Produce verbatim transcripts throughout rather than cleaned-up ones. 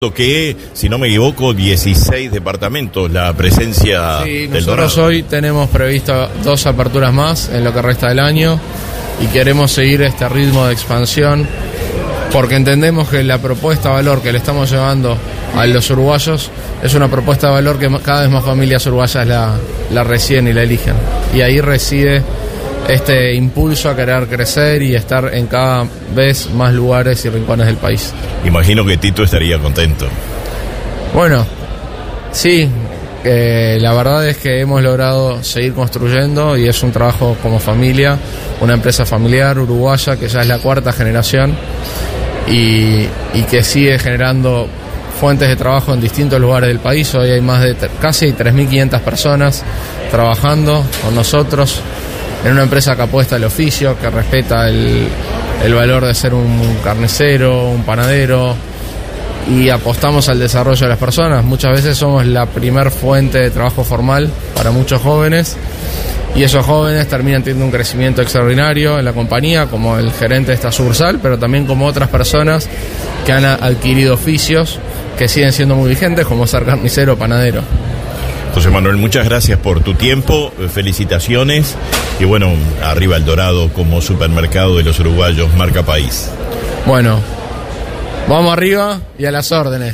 Que, si no me equivoco, dieciséis departamentos, la presencia sí, del nosotros Dorado. Hoy tenemos previsto dos aperturas más en lo que resta del año y queremos seguir este ritmo de expansión porque entendemos que la propuesta de valor que le estamos llevando a los uruguayos es una propuesta de valor que cada vez más familias uruguayas la, la reciben y la eligen, y ahí reside este impulso a querer crecer y estar en cada vez más lugares y rincones del país. Imagino que Tito estaría contento. Bueno, sí, eh, la verdad es que hemos logrado seguir construyendo y es un trabajo como familia, una empresa familiar uruguaya que ya es la cuarta generación y, y que sigue generando fuentes de trabajo en distintos lugares del país. Hoy hay más de t- casi tres mil quinientas personas trabajando con nosotros en una empresa que apuesta al oficio, que respeta el, el valor de ser un carnicero, un panadero, y apostamos al desarrollo de las personas. Muchas veces somos la primer fuente de trabajo formal para muchos jóvenes, y esos jóvenes terminan teniendo un crecimiento extraordinario en la compañía, como el gerente de esta sucursal, pero también como otras personas que han adquirido oficios que siguen siendo muy vigentes, como ser carnicero o panadero. José Manuel, muchas gracias por tu tiempo, felicitaciones y bueno, arriba El Dorado como supermercado de los uruguayos, marca país. Bueno, vamos arriba y a las órdenes.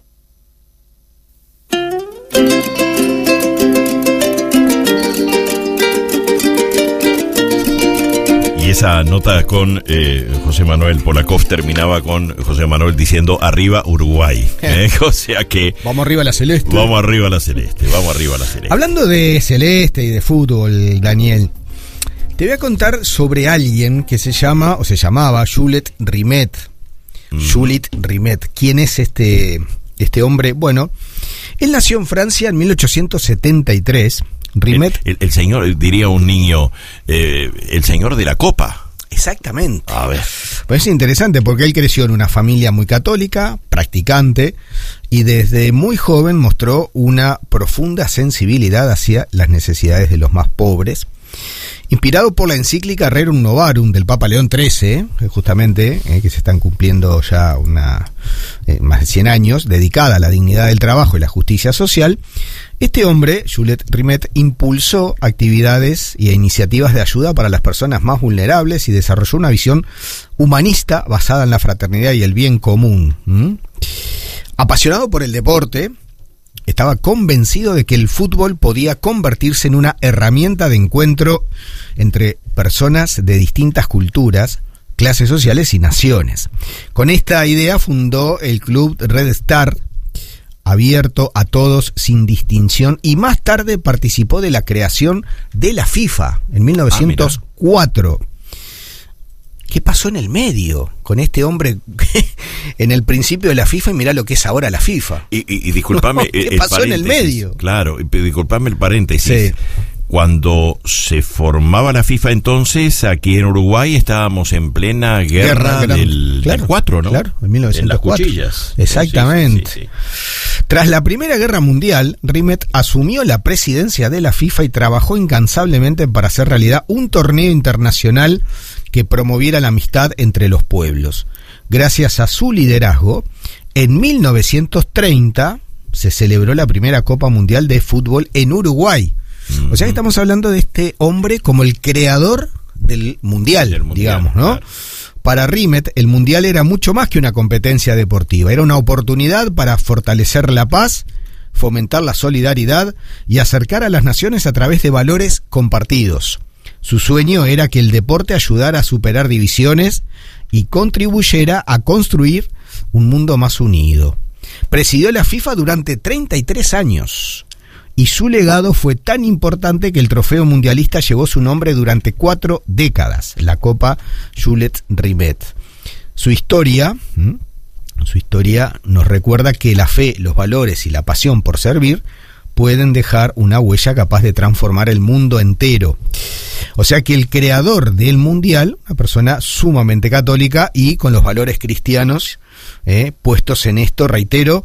Y esa nota con eh, José Manuel Polakov terminaba con José Manuel diciendo arriba Uruguay, ¿eh? O sea que vamos arriba a la celeste. Vamos arriba a la celeste, vamos arriba a la celeste. Hablando de celeste y de fútbol, Daniel, te voy a contar sobre alguien que se llama, o se llamaba, Jules Rimet. Mm. Jules Rimet. ¿Quién es este, este hombre? Bueno, él nació en Francia en mil ochocientos setenta y tres. Rimet. El, el, el señor, diría un niño, eh, el señor de la copa. Exactamente. A ver. Pues es interesante porque él creció en una familia muy católica, practicante, y desde muy joven mostró una profunda sensibilidad hacia las necesidades de los más pobres. Inspirado por la encíclica Rerum Novarum del Papa León trece, justamente, eh, que se están cumpliendo ya una eh, más de cien años, dedicada a la dignidad del trabajo y la justicia social, este hombre, Jules Rimet, impulsó actividades y iniciativas de ayuda para las personas más vulnerables y desarrolló una visión humanista basada en la fraternidad y el bien común. ¿Mm? Apasionado por el deporte, estaba convencido de que el fútbol podía convertirse en una herramienta de encuentro entre personas de distintas culturas, clases sociales y naciones. Con esta idea fundó el club Red Star, abierto a todos sin distinción, y más tarde participó de la creación de la FIFA en mil novecientos cuatro. Ah, ¿qué pasó en el medio con este hombre en el principio de la FIFA y mirá lo que es ahora la FIFA? Y, y, y disculpame ¿Qué el pasó en el medio? Claro, disculpame el paréntesis. Sí. Cuando se formaba la FIFA entonces, aquí en Uruguay estábamos en plena guerra, guerra del, claro, del cuatro, ¿no? Claro, en mil novecientos cuatro. En las cuchillas. Exactamente. Sí, sí, sí. Tras la Primera Guerra Mundial, Rimet asumió la presidencia de la FIFA y trabajó incansablemente para hacer realidad un torneo internacional que promoviera la amistad entre los pueblos. Gracias a su liderazgo, en mil novecientos treinta se celebró la primera Copa Mundial de Fútbol en Uruguay. Uh-huh. O sea que estamos hablando de este hombre como el creador del mundial, del mundial digamos, ¿no? Claro. Para Rimet, el mundial era mucho más que una competencia deportiva, era una oportunidad para fortalecer la paz, fomentar la solidaridad y acercar a las naciones a través de valores compartidos. Su sueño era que el deporte ayudara a superar divisiones y contribuyera a construir un mundo más unido. Presidió la FIFA durante treinta y tres años. Y su legado fue tan importante que el trofeo mundialista llevó su nombre durante cuatro décadas, la Copa Jules Rimet. Su historia, ¿m? su historia nos recuerda que la fe, los valores y la pasión por servir pueden dejar una huella capaz de transformar el mundo entero. O sea que el creador del mundial, una persona sumamente católica y con los valores cristianos eh, puestos en esto, reitero,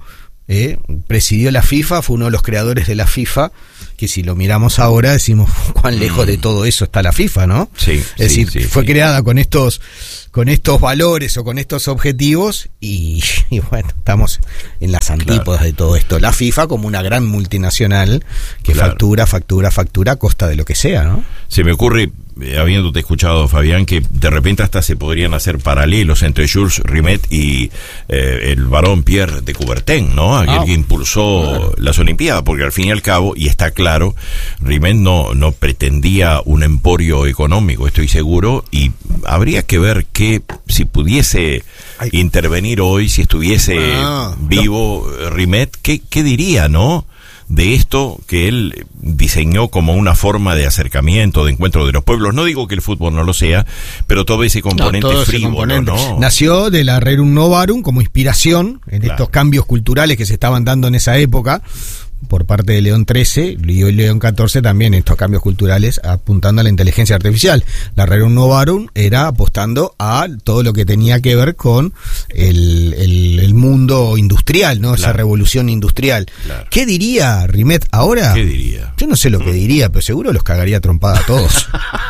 ¿eh? Presidió la FIFA, fue uno de los creadores de la FIFA, que si lo miramos ahora decimos cuán lejos de todo eso está la FIFA, ¿no? Sí. Es sí, decir, sí, fue sí. creada con estos con estos valores o con estos objetivos y, y bueno, estamos en las antípodas claro. de todo esto. La FIFA como una gran multinacional que claro. factura, factura, factura a costa de lo que sea, ¿no? Se me ocurre, eh, habiéndote escuchado, Fabián, que de repente hasta se podrían hacer paralelos entre Jules Rimet y eh, el varón Pierre de Coubertin, ¿no? Aquel ah, que impulsó claro. las Olimpiadas, porque al fin y al cabo, y está claro, Rimet no, no pretendía un emporio económico, estoy seguro, y habría que ver que si pudiese Ay. intervenir hoy, si estuviese ah, vivo no. Rimet, ¿qué, qué diría, no? De esto que él diseñó como una forma de acercamiento, de encuentro de los pueblos. No digo que el fútbol no lo sea, pero todo ese componente no, todo frívolo, componente. ¿no? Nació de la Rerum Novarum como inspiración en claro. estos cambios culturales que se estaban dando en esa época por parte de León trece y León catorce también estos cambios culturales apuntando a la inteligencia artificial. La Rerum Novarum era apostando a todo lo que tenía que ver con el, el, el mundo industrial, ¿no? Claro. Esa revolución industrial. Claro. ¿Qué diría Rimet ahora? ¿Qué diría? Yo no sé lo que diría, pero seguro los cagaría a trompada a todos.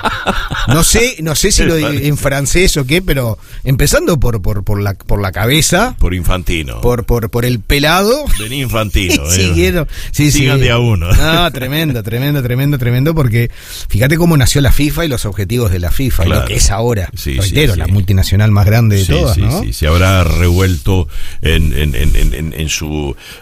No sé, no sé si lo en francés o qué, pero empezando por por por la por la cabeza, por Infantino, por por por el pelado, de Infantino, eh. Siguieron, sí, Sigan sí. de a uno. No, tremendo, tremendo, tremendo, tremendo, porque fíjate cómo nació la FIFA y los objetivos de la FIFA, claro. y lo que es ahora. Sí, Reitero, sí, la sí. multinacional más grande de sí, todas, sí, ¿no? Sí, se habrá revuelto en, en, en, en, en su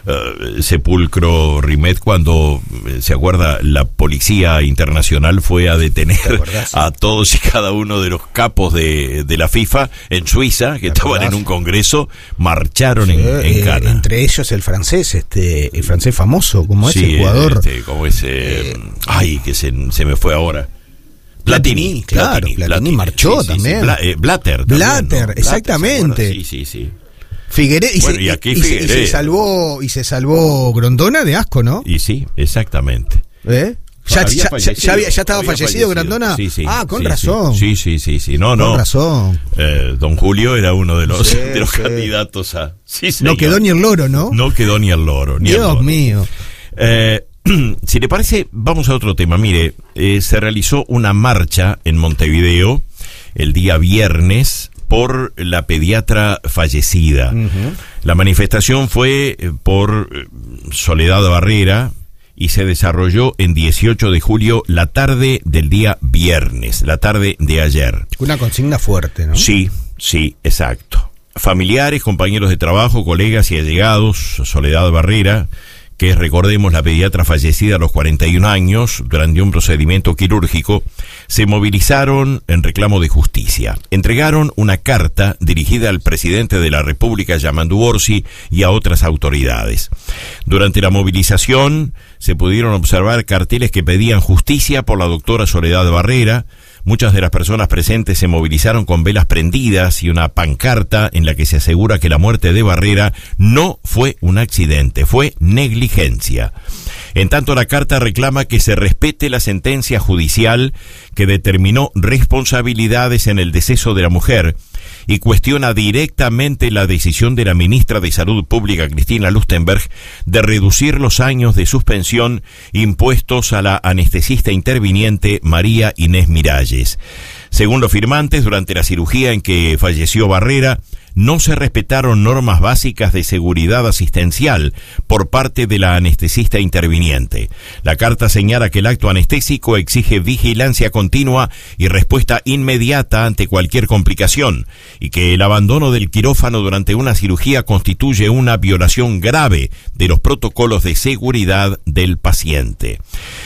uh, sepulcro Rimet cuando, se acuerda, la policía internacional fue a detener a todos y cada uno de los capos de, de la FIFA en Suiza, que estaban en un congreso, marcharon sí, en, en eh, cana. Entre ellos el francés, este, el francés famoso, como sí, es el jugador. Este, como ese, eh, ay, que se, se me fue ahora. Platini, claro, Platini, Platini, Platini marchó sí, sí, también. Sí, Bla, eh, Blatter. Blatter, ¿no? exactamente. Blatter, sí, sí, sí. Figueredo, y, bueno, se, y, aquí y, Figueredo. y se salvó, y se salvó Grondona de asco, ¿no? Y sí, exactamente. ¿Eh? ¿Ya, ya, ya, ya, había, ¿Ya estaba fallecido, fallecido Grondona? Sí, sí. Ah, con sí, razón. Sí, sí, sí, sí. No, con no. Con razón. Eh, don Julio era uno de los, sí, de los sí. candidatos a... Sí, no quedó ni el loro, ¿no? No quedó ni el loro. Ni Dios el loro. mío. Eh, si le parece, vamos a otro tema. Mire, eh, se realizó una marcha en Montevideo el día viernes por la pediatra fallecida. Uh-huh. La manifestación fue por Soledad Barrera y se desarrolló en dieciocho de julio, la tarde del día viernes, la tarde de ayer. Una consigna fuerte, ¿no? Sí, sí, exacto. Familiares, compañeros de trabajo, colegas y allegados, Soledad Barrera, que es, recordemos, la pediatra fallecida a los cuarenta y un años durante un procedimiento quirúrgico, se movilizaron en reclamo de justicia. Entregaron una carta dirigida al presidente de la República, Yamandu Orsi, y a otras autoridades. Durante la movilización se pudieron observar carteles que pedían justicia por la doctora Soledad Barrera. Muchas de las personas presentes se movilizaron con velas prendidas y una pancarta en la que se asegura que la muerte de Barrera no fue un accidente, fue negligencia. En tanto, la carta reclama que se respete la sentencia judicial que determinó responsabilidades en el deceso de la mujer y cuestiona directamente la decisión de la ministra de Salud Pública, Cristina Lustenberg, de reducir los años de suspensión impuestos a la anestesista interviniente María Inés Miralles. Según los firmantes, durante la cirugía en que falleció Barrera, no se respetaron normas básicas de seguridad asistencial por parte de la anestesista interviniente. La carta señala que el acto anestésico exige vigilancia continua y respuesta inmediata ante cualquier complicación, y que el abandono del quirófano durante una cirugía constituye una violación grave de los protocolos de seguridad del paciente.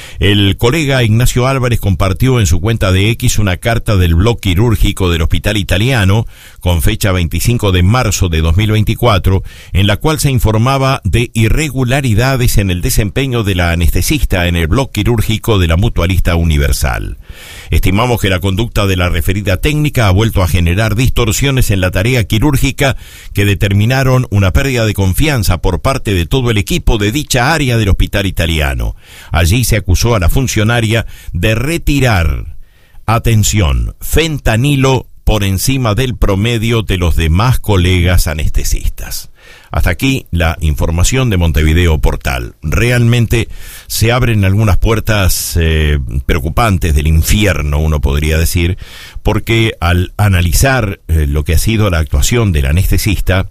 El colega Ignacio Álvarez compartió en su cuenta de X una carta del blog quirúrgico del Hospital Italiano con fecha veinticinco de marzo de dos mil veinticuatro, en la cual se informaba de irregularidades en el desempeño de la anestesista en el blog quirúrgico de la Mutualista Universal. Estimamos que la conducta de la referida técnica ha vuelto a generar distorsiones en la tarea quirúrgica que determinaron una pérdida de confianza por parte de todo el equipo de dicha área del Hospital Italiano. Allí se acusó a la funcionaria de retirar, atención, fentanilo por encima del promedio de los demás colegas anestesistas. Hasta aquí la información de Montevideo Portal. Realmente se abren algunas puertas eh, preocupantes del infierno, uno podría decir, porque al analizar eh, lo que ha sido la actuación del anestesista,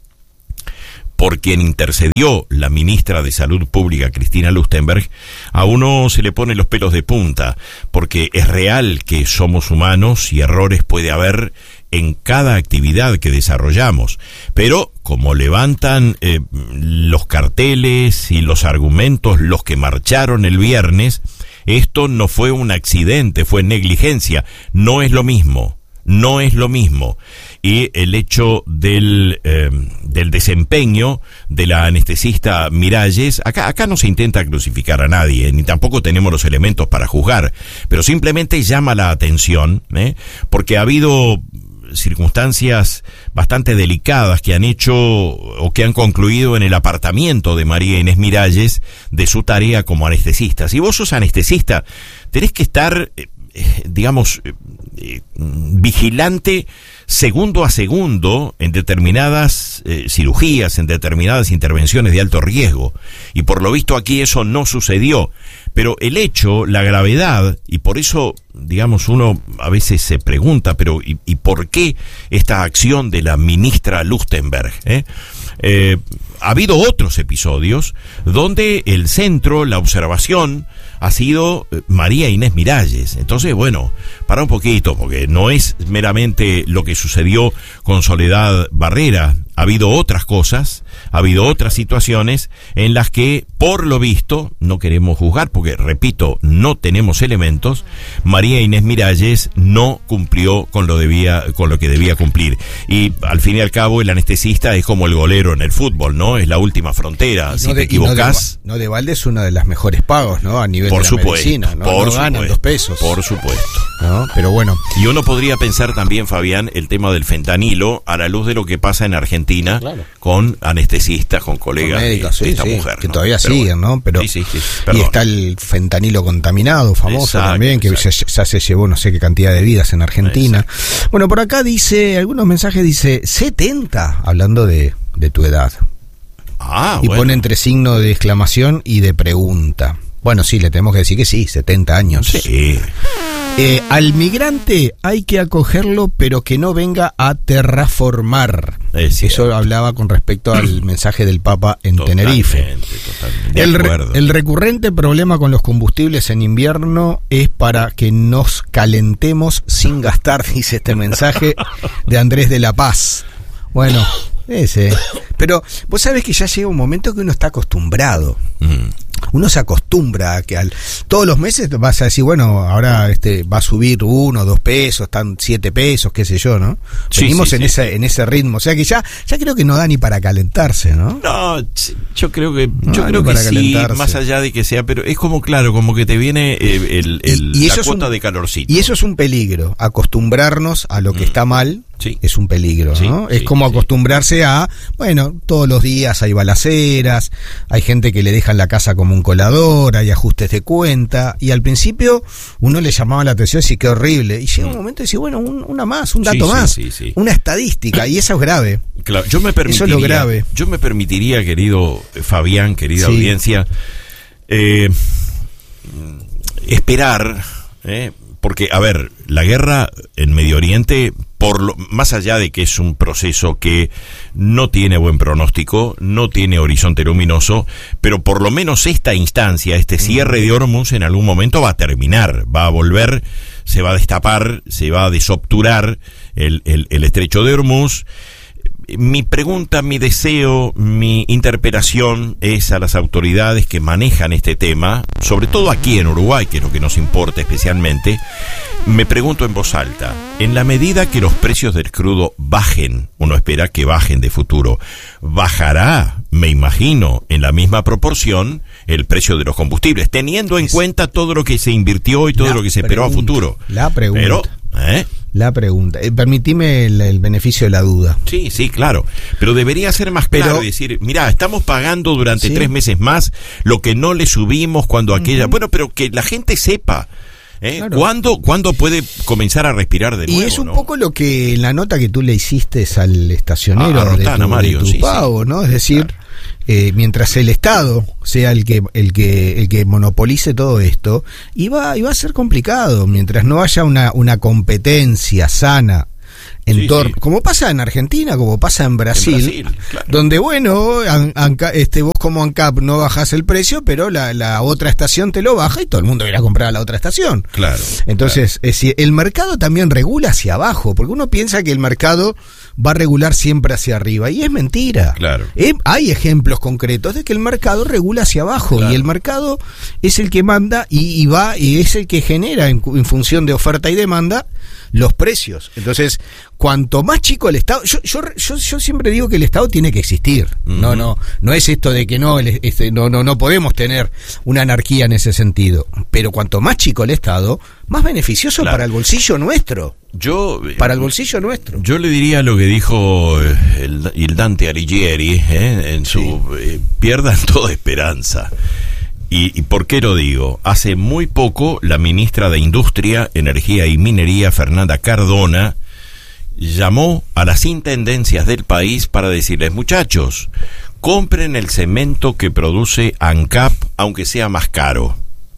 por quien intercedió la ministra de Salud Pública, Cristina Lustenberg, a uno se le pone los pelos de punta, porque es real que somos humanos y errores puede haber en cada actividad que desarrollamos, pero como levantan eh, los carteles y los argumentos los que marcharon el viernes, esto no fue un accidente, fue negligencia, no es lo mismo. No es lo mismo. Y el hecho del, eh, del desempeño de la anestesista Miralles, acá, acá no se intenta crucificar a nadie, ni tampoco tenemos los elementos para juzgar, pero simplemente llama la atención, ¿eh? porque ha habido circunstancias bastante delicadas que han hecho o que han concluido en el apartamiento de María Inés Miralles de su tarea como anestesista. Si vos sos anestesista, tenés que estar... Eh, digamos, eh, vigilante segundo a segundo en determinadas eh, cirugías, en determinadas intervenciones de alto riesgo. Y por lo visto aquí eso no sucedió. Pero el hecho, la gravedad, y por eso, digamos, uno a veces se pregunta, pero ¿y, y por qué esta acción de la ministra Lustenberg? ¿Eh? Eh, ha habido otros episodios donde el centro, la observación, ha sido María Inés Miralles. Entonces, bueno, para un poquito, porque no es meramente lo que sucedió con Soledad Barrera. Ha habido otras cosas, ha habido otras situaciones en las que, por lo visto, no queremos juzgar, porque, repito, no tenemos elementos, María Inés Miralles no cumplió con lo debía, con lo que debía cumplir. Y, al fin y al cabo, el anestesista es como el golero en el fútbol, ¿no? Es la última frontera. No si de, te equivocás... No de, no de balde es una de las mejores pagos, ¿no? A nivel por de la supuesto, medicina, ¿no? Por no ganan supuesto, dos pesos. Por supuesto. ¿No? Pero bueno. Y uno podría pensar también, Fabián, el tema del fentanilo a la luz de lo que pasa en Argentina. Claro. Con anestesistas, con colegas con médicos, de, sí, de esta sí, mujer, que ¿no? todavía Pero siguen, bueno. ¿no? Pero sí, sí, sí. Y está el fentanilo contaminado, famoso exacto, también, que ya, ya se llevó no sé qué cantidad de vidas en Argentina. Exacto. Bueno, por acá dice, algunos mensajes dice, setenta, hablando de, de tu edad. Ah, y bueno. pone entre signo de exclamación y de pregunta. Bueno, sí, le tenemos que decir que sí, setenta años. Sí. Eh, al migrante hay que acogerlo, pero que no venga a terraformar. Eso hablaba con respecto al mensaje del Papa en totalmente, Tenerife. Totalmente. El, re, el recurrente problema con los combustibles en invierno es para que nos calentemos sin gastar, dice este mensaje de Andrés de la Paz. Bueno, ese. Pero vos sabés que ya llega un momento que uno está acostumbrado. Mm. Uno se acostumbra a que al, todos los meses vas a decir, bueno, ahora este va a subir uno, dos pesos, están siete pesos, qué sé yo, ¿no? Sí, Venimos sí, en sí, ese sí. en ese ritmo, o sea que ya ya creo que no da ni para calentarse, ¿no? No, yo creo que no yo creo que sí, más allá de que sea, pero es como claro, como que te viene eh, el, el y, y la eso cuota un, de calorcito. Y eso es un peligro, acostumbrarnos a lo que mm. está mal. Sí. Es un peligro, sí, ¿no? Sí, es como acostumbrarse sí. a, bueno, todos los días hay balaceras, hay gente que le dejan la casa como un colador, hay ajustes de cuenta, y al principio uno le llamaba la atención y decía, qué horrible, y llega un momento y dice, bueno, un, una más, un dato sí, más, sí, sí, sí. una estadística, y eso es grave. Claro, yo me permitiría, eso es lo grave. Yo me permitiría, querido Fabián, querida sí. audiencia, eh, esperar, eh, porque, a ver, la guerra en Medio Oriente, por lo, más allá de que es un proceso que no tiene buen pronóstico, no tiene horizonte luminoso, pero por lo menos esta instancia, este cierre de Hormuz en algún momento va a terminar, va a volver, se va a destapar, se va a desobturar el, el, el estrecho de Hormuz. Mi pregunta, mi deseo, mi interpelación es a las autoridades que manejan este tema, sobre todo aquí en Uruguay, que es lo que nos importa especialmente. Me pregunto en voz alta, en la medida que los precios del crudo bajen, uno espera que bajen de futuro, ¿bajará, me imagino, en la misma proporción el precio de los combustibles, teniendo en es, cuenta todo lo que se invirtió y todo lo que se esperó a futuro? La pregunta. Pero, ¿eh? La pregunta. Eh, permitime el, el beneficio de la duda. Sí, sí, claro. Pero debería ser más claro Pero, y decir, mirá, estamos pagando durante ¿sí? tres meses más lo que no le subimos cuando aquella... Uh-huh. Bueno, pero que la gente sepa, ¿Eh? Claro. ¿Cuándo, ¿Cuándo puede comenzar a respirar de nuevo? Y es un ¿no? poco lo que en la nota que tú le hiciste al estacionero A- a de Rotana, tu, Mario, de tu sí, pago, sí. ¿no? Es decir, Claro. eh, mientras el Estado sea el que el que el que monopolice todo esto, iba iba a ser complicado mientras no haya una una competencia sana en Sí, torno, sí. como pasa en Argentina, como pasa en Brasil, En Brasil, claro. donde bueno, an- anca- este vos como ANCAP no bajás el precio, pero la, la otra estación te lo baja y todo el mundo irá a comprar a la otra estación. Claro. Entonces, es decir, el mercado también regula hacia abajo, porque uno piensa que el mercado va a regular siempre hacia arriba, y es mentira. Claro. Eh, hay ejemplos concretos de que el mercado regula hacia abajo, Claro. y el mercado es el que manda y, y va y es el que genera en, en función de oferta y demanda los precios. Entonces, cuanto más chico el Estado, yo yo, yo, yo siempre digo que el Estado tiene que existir. Uh-huh. No, no, no es esto de que no, el, este, no, no, no podemos tener una anarquía en ese sentido. Pero cuanto más chico el Estado, más beneficioso Claro. para el bolsillo nuestro. Yo, eh, Para el bolsillo nuestro. Yo le diría lo que dijo eh, el, el Dante Alighieri, eh, en su Sí. eh, pierdan toda esperanza. Y, ¿Y por qué lo digo? Hace muy poco la ministra de Industria, Energía y Minería, Fernanda Cardona, llamó a las intendencias del país para decirles, muchachos, compren el cemento que produce ANCAP, aunque sea más caro.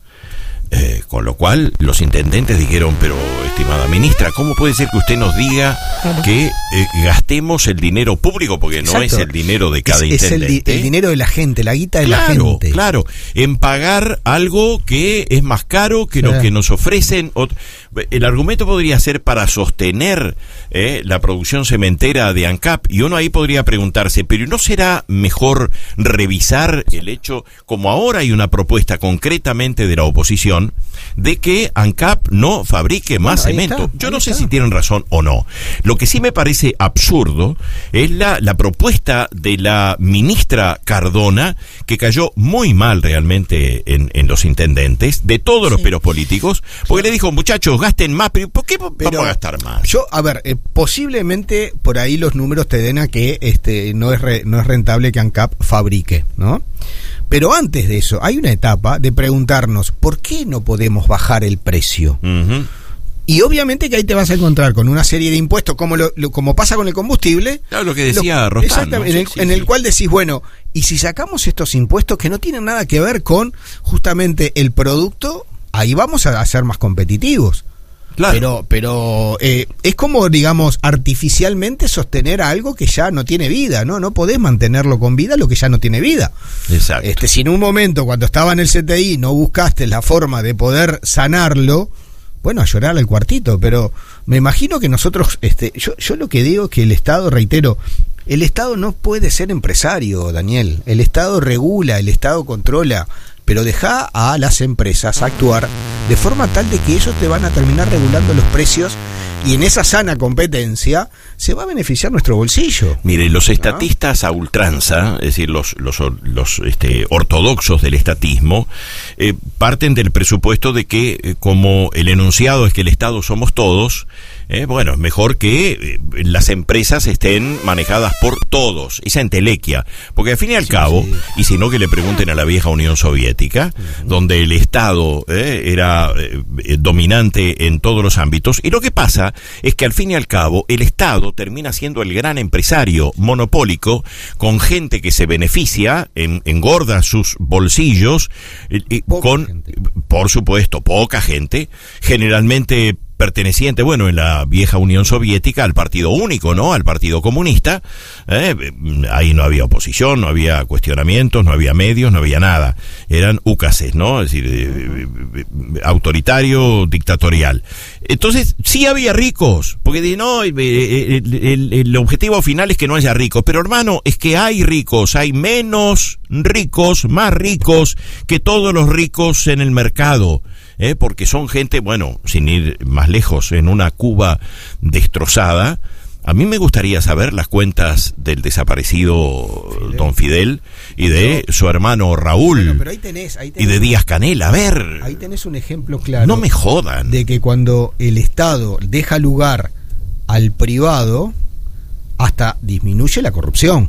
Eh, con lo cual los intendentes dijeron, pero estimada ministra, ¿cómo puede ser que usted nos diga que eh, gastemos el dinero público? Porque no Exacto. es el dinero de cada es, es el, intendente. di- el dinero de la gente, la guita de Claro, la gente. claro, en pagar algo que es más caro que Sí. lo que nos ofrecen. Ot- El argumento podría ser para sostener eh, la producción cementera de ANCAP, y uno ahí podría preguntarse, pero ¿no será mejor revisar el hecho, como ahora hay una propuesta concretamente de la oposición, de que ANCAP no fabrique más Bueno, ahí cemento? está, Yo ahí no sé está. si tienen razón o no. Lo que sí me parece absurdo es la, la propuesta de la ministra Cardona, que cayó muy mal realmente en, en los intendentes, de todos los peros políticos, porque le dijo, muchachos, gasten más, pero ¿por qué Pero vamos a gastar más? Yo, a ver, eh, posiblemente por ahí los números te den a que este no es re- no es rentable que ANCAP fabrique, ¿no? Pero antes de eso, hay una etapa de preguntarnos, ¿por qué no podemos bajar el precio? Ujú. Y obviamente que ahí te vas a encontrar con una serie de impuestos, como lo, lo- como pasa con el combustible. Claro, lo que decía Lo- Rostán, exactamente, ¿no? en, el, Sí, sí, en el sí. cual decís, bueno, y si sacamos estos impuestos que no tienen nada que ver con justamente el producto, ahí vamos a ser más competitivos. Claro. Pero, pero eh, es como, digamos, artificialmente sostener algo que ya no tiene vida, ¿no? No podés mantenerlo con vida lo que ya no tiene vida. Exacto. Este, si en un momento, cuando estaba en el C T I, no buscaste la forma de poder sanarlo, bueno, a llorar al cuartito, pero me imagino que nosotros, este, yo, yo lo que digo es que el Estado, reitero, el Estado no puede ser empresario, Daniel. El Estado regula, el Estado controla, pero deja a las empresas actuar de forma tal de que ellos te van a terminar regulando los precios, y en esa sana competencia se va a beneficiar nuestro bolsillo. Mire, los estatistas a ultranza, es decir, los, los, los este, ortodoxos del estatismo, eh, parten del presupuesto de que, eh, como el enunciado es que el Estado somos todos, eh, bueno, es mejor que eh, las empresas estén manejadas por todos, esa entelequia, porque al fin y al Sí, cabo, sí. y si no que le pregunten a la vieja Unión Soviética, uh-huh. donde el Estado eh, era eh, dominante en todos los ámbitos, y lo que pasa es que al fin y al cabo el Estado termina siendo el gran empresario monopólico, con gente que se beneficia, en, engorda sus bolsillos, eh, eh, con, gente. por supuesto, poca gente, generalmente perteneciente, bueno, en la vieja Unión Soviética, al partido único, ¿no? Al Partido Comunista. Eh, ahí no había oposición, no había cuestionamientos, no había medios, no había nada. Eran úcases, ¿no? Es decir, eh, eh, autoritario, dictatorial. Entonces, sí había ricos, porque de, no, el, el, el, el objetivo final es que no haya ricos, pero hermano, es que hay ricos, hay menos ricos, más ricos que todos los ricos en el mercado. Eh, porque son gente, bueno, sin ir más lejos, en una Cuba destrozada. A mí me gustaría saber las cuentas del desaparecido Fidel. Don Fidel y de pero, su hermano Raúl, bueno, pero ahí tenés, ahí tenés, y de Díaz Canel. A ver, ahí tenés un ejemplo claro. No me jodan. De que cuando el Estado deja lugar al privado, hasta disminuye la corrupción.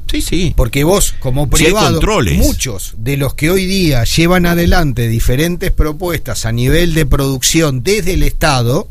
Sí, sí. Porque vos, como privado, sí, muchos de los que hoy día llevan adelante diferentes propuestas a nivel de producción desde el Estado,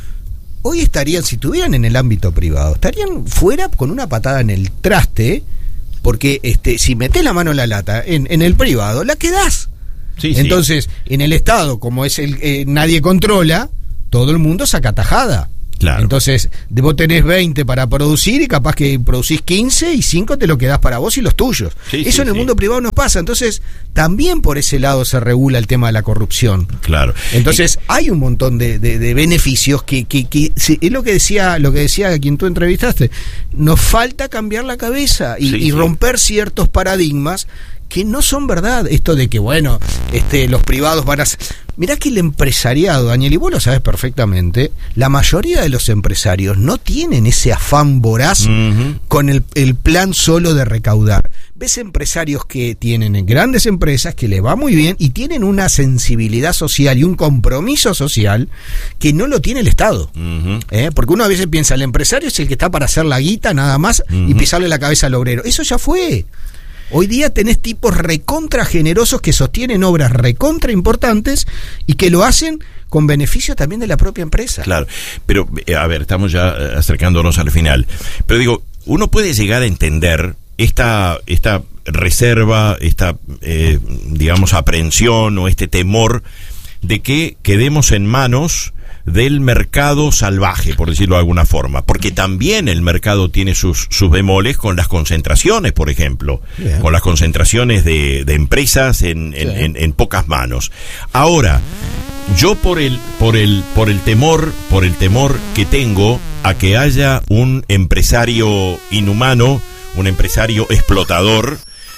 hoy estarían, si estuvieran en el ámbito privado, estarían fuera con una patada en el traste, porque este, si metés la mano en la lata en, en el privado, la quedás. Sí, Entonces, sí. en el Estado, como es el eh, nadie controla, todo el mundo saca tajada. Claro. Entonces, vos tenés veinte para producir y capaz que producís quince y cinco te lo quedás para vos y los tuyos. Sí, Eso sí, en el sí. mundo privado no pasa. Entonces, también por ese lado se regula el tema de la corrupción. Claro. Entonces, y... hay un montón de, de, de beneficios que, que, que sí, es lo que decía, lo que decía a quien tú entrevistaste. Nos falta cambiar la cabeza y, sí, y sí. romper ciertos paradigmas que no son verdad. Esto de que, bueno, este, los privados van a... Mirá que el empresariado, Daniel, y vos lo sabés perfectamente, la mayoría de los empresarios no tienen ese afán voraz uh-huh. con el, el plan solo de recaudar. Ves empresarios que tienen en grandes empresas, que les va muy bien, y tienen una sensibilidad social y un compromiso social que no lo tiene el Estado. Uh-huh. ¿Eh? Porque uno a veces piensa, el empresario es el que está para hacer la guita nada más uh-huh. y pisarle la cabeza al obrero. Eso ya fue. Hoy día tenés tipos recontra generosos que sostienen obras recontra importantes y que lo hacen con beneficio también de la propia empresa. Claro, pero a ver, estamos ya acercándonos al final. Pero digo, uno puede llegar a entender esta, esta reserva, esta, eh, digamos, aprehensión o este temor de que quedemos en manos del mercado salvaje, por decirlo de alguna forma, porque también el mercado tiene sus, sus bemoles con las concentraciones, por ejemplo, Bien. con las concentraciones de, de empresas en, en, sí. en, en pocas manos. Ahora, yo por el, por el, por el temor, por el temor que tengo a que haya un empresario inhumano, un empresario explotador,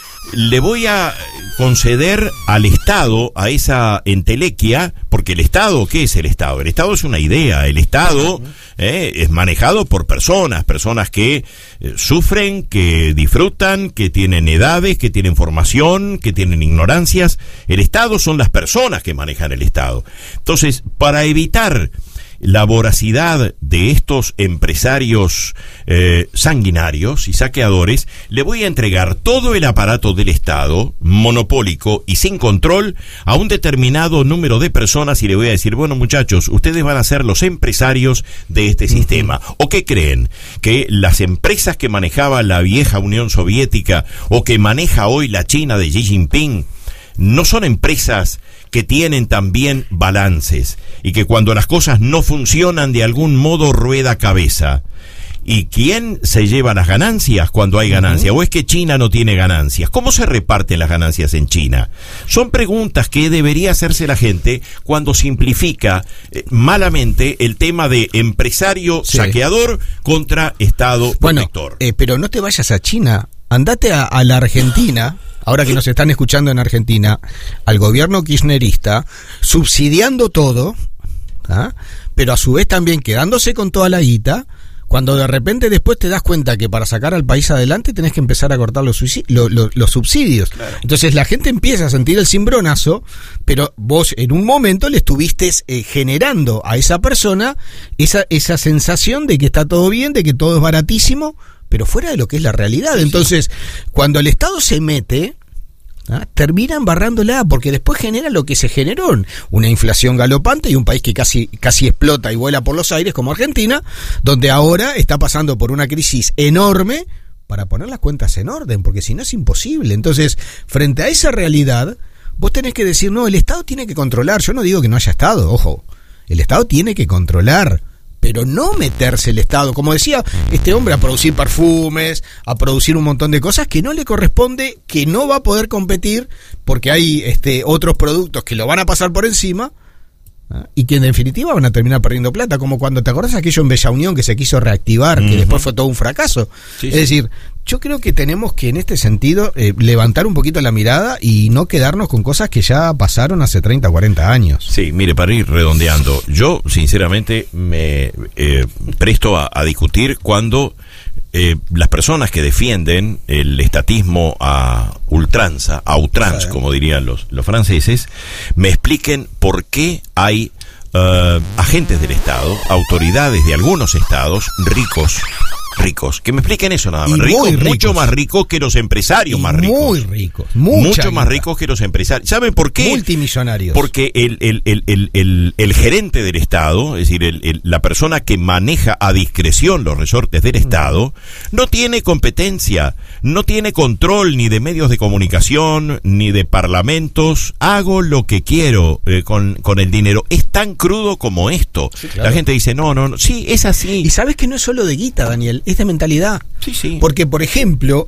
le voy a conceder al Estado, a esa entelequia, porque el Estado, ¿qué es el Estado? El Estado es una idea, el Estado eh, es manejado por personas, personas que eh, sufren, que disfrutan, que tienen edades, que tienen formación, que tienen ignorancias. El Estado son las personas que manejan el Estado. Entonces, para evitar la voracidad de estos empresarios eh, sanguinarios y saqueadores, le voy a entregar todo el aparato del Estado, monopólico y sin control, a un determinado número de personas y le voy a decir, bueno muchachos, ustedes van a ser los empresarios de este sistema. ¿O qué creen? ¿Que las empresas que manejaba la vieja Unión Soviética o que maneja hoy la China de Xi Jinping no son empresas que tienen también balances y que cuando las cosas no funcionan de algún modo rueda cabeza? ¿Y quién se lleva las ganancias cuando hay ganancias? ¿O es que China no tiene ganancias? ¿Cómo se reparten las ganancias en China? Son preguntas que debería hacerse la gente cuando simplifica eh, malamente el tema de empresario sí. saqueador contra Estado protector. Bueno, eh, pero no te vayas a China, andate a, a la Argentina. Ahora que nos están escuchando en Argentina, al gobierno kirchnerista, subsidiando todo, ¿ah? pero a su vez también quedándose con toda la guita, cuando de repente después te das cuenta que para sacar al país adelante tenés que empezar a cortar los, lo, lo, los subsidios. Claro. Entonces la gente empieza a sentir el cimbronazo, pero vos en un momento le estuviste eh, generando a esa persona esa, esa sensación de que está todo bien, de que todo es baratísimo, pero fuera de lo que es la realidad. Entonces, cuando el Estado se mete, ¿ah? termina embarrándola, porque después genera lo que se generó, una inflación galopante y un país que casi, casi explota y vuela por los aires como Argentina, donde ahora está pasando por una crisis enorme para poner las cuentas en orden, porque si no es imposible. Entonces, frente a esa realidad, vos tenés que decir, no, el Estado tiene que controlar. Yo no digo que no haya Estado, ojo, el Estado tiene que controlar, pero no meterse el Estado, como decía este hombre, a producir perfumes, a producir un montón de cosas que no le corresponde, que no va a poder competir porque hay este otros productos que lo van a pasar por encima, ¿ah? y que en definitiva van a terminar perdiendo plata, como cuando te acordás aquello en Bella Unión que se quiso reactivar, uh-huh. que después fue todo un fracaso. Sí, es sí. decir, yo creo que tenemos que en este sentido eh, levantar un poquito la mirada y no quedarnos con cosas que ya pasaron hace treinta, cuarenta años. Sí, mire, para ir redondeando, yo sinceramente me eh, presto a, a discutir cuando eh, las personas que defienden el estatismo a ultranza, a outrance, como dirían los, los franceses, me expliquen por qué hay Uh, agentes del Estado, autoridades de algunos estados ricos, ricos. Que me expliquen eso nada más. Y Ricos, muy ricos. mucho más ricos que los empresarios Y más ricos. muy ricos. Mucha Mucho más guita. ricos que los empresarios. ¿Saben por qué? Multimillonarios. Porque el, el, el, el, el, el gerente del Estado, es decir, el, el, la persona que maneja a discreción los resortes del Estado, no tiene competencia, no tiene control ni de medios de comunicación, ni de parlamentos. Hago lo que quiero eh, con, con el dinero. Es tan crudo como esto. Sí, claro. La gente dice, no, no, no. Sí, es así. Y sabes que no es solo de guita, Daniel, es de mentalidad. Sí, sí. Porque, por ejemplo,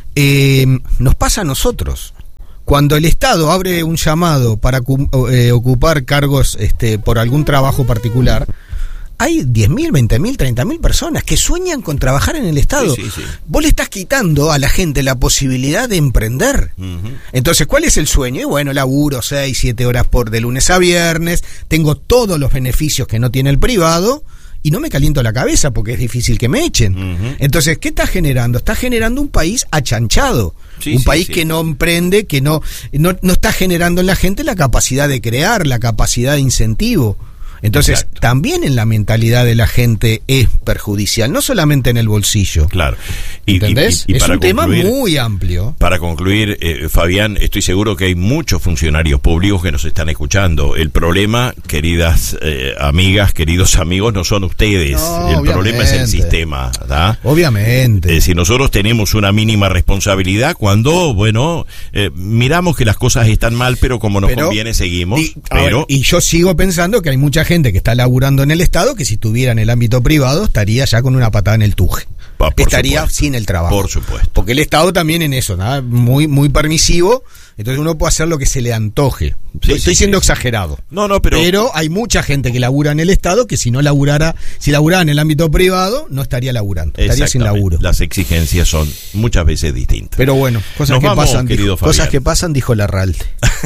eh, nos pasa a nosotros. Cuando el Estado abre un llamado para eh, ocupar cargos este, por algún trabajo particular, hay diez mil, veinte mil, treinta mil personas que sueñan con trabajar en el Estado. Sí, sí, sí. Vos le estás quitando a la gente la posibilidad de emprender. Uh-huh. Entonces, ¿cuál es el sueño? Y bueno, laburo seis, siete horas por de lunes a viernes, tengo todos los beneficios que no tiene el privado y no me caliento la cabeza porque es difícil que me echen. Uh-huh. Entonces, ¿qué está generando? Está generando un país achanchado. Sí, un sí, país sí. que no emprende, que no, no, no está generando en la gente la capacidad de crear, la capacidad de incentivo. Entonces, exacto, también en la mentalidad de la gente es perjudicial, no solamente en el bolsillo. Claro. Y, ¿entendés? Y, y, y es un concluir, tema muy amplio. Para concluir, eh, Fabián, estoy seguro que hay muchos funcionarios públicos que nos están escuchando. El problema, queridas eh, amigas, queridos amigos, no son ustedes. No, el obviamente. problema es el sistema, ¿verdad? Obviamente. Eh, si nosotros tenemos una mínima responsabilidad cuando, bueno, eh, miramos que las cosas están mal, pero como nos pero, conviene, seguimos. Y, pero ver, y yo sigo pensando que hay mucha gente que está laburando en el Estado que si estuviera en el ámbito privado estaría ya con una patada en el tuje. Por estaría supuesto. sin el trabajo. Por supuesto. Porque el Estado también en eso, ¿no? muy muy permisivo, entonces uno puede hacer lo que se le antoje. Sí, Estoy sí, siendo sí. exagerado. No, no, pero pero hay mucha gente que labura en el Estado que si no laburara, si laburara en el ámbito privado, no estaría laburando, estaría sin laburo. Las exigencias son muchas veces distintas. Pero bueno, cosas Nos que vamos, pasan, dijo, cosas que pasan, dijo Larralte.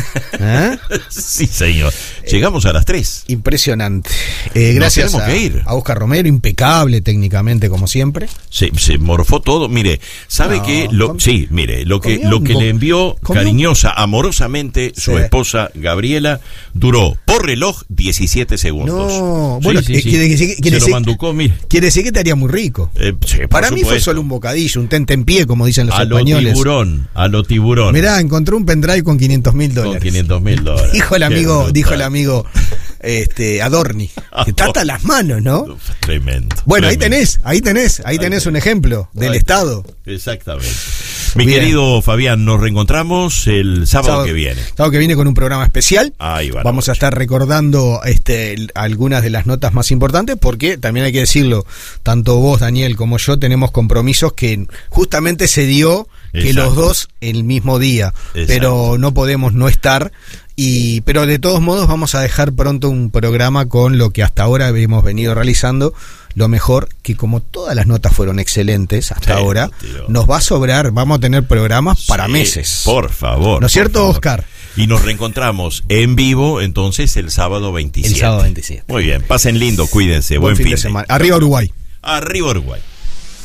¿Eh? Sí, señor. Llegamos a las tres. Impresionante. Eh, gracias a, que ir. a Oscar Romero, impecable técnicamente como siempre. Se, se morfó todo. Mire, sabe no, que lo, sí, mire, lo que lo que le envió cariñosa, amorosamente su sí. esposa Gabriela duró por reloj diecisiete segundos. No, sí, bueno, sí, eh, sí. Quiere, quiere, quiere se lo manducó, mire. Quiere decir que te haría muy rico. Eh, sí, Para supuesto. mí fue solo un bocadillo, un tente en pie, como dicen los a españoles. A lo tiburón, a lo tiburón. Mirá, encontró un pendrive con quinientos mil dólares. Con quinientos mil dólares. Dijo el amigo, dijo el amigo este, Adorni. Que trata las manos, ¿no? Tremendo. Bueno, tremendo. ahí tenés, ahí tenés, ahí tenés un ejemplo del ahí, Estado. Exactamente. Mi Bien. querido Fabián, nos reencontramos el sábado, sábado que viene. Sábado que viene con un programa especial. Ahí va. Vamos a estar recordando este, algunas de las notas más importantes porque también hay que decirlo, tanto vos, Daniel, como yo tenemos compromisos que justamente se dio que Exacto. los dos el mismo día, Exacto. pero no podemos no estar. Y pero de todos modos vamos a dejar pronto un programa con lo que hasta ahora hemos venido realizando. Lo mejor, que como todas las notas fueron excelentes hasta sí, ahora, tío. nos va a sobrar, vamos a tener programas sí, para meses. Por favor. ¿No es cierto, favor. Oscar? Y nos reencontramos en vivo entonces el sábado veintisiete. El sábado veintisiete. Muy bien, pasen lindo, cuídense, buen, buen fin, fin de semana. Arriba Uruguay. Arriba Uruguay.